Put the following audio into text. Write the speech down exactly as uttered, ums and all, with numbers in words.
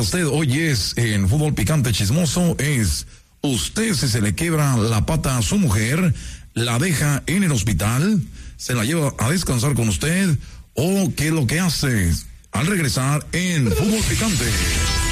usted hoy es en Fútbol Picante Chismoso es, usted si se le quiebra la pata a su mujer, la deja en el hospital, se la lleva a descansar con usted, o qué es lo que hace al regresar en Fútbol Picante.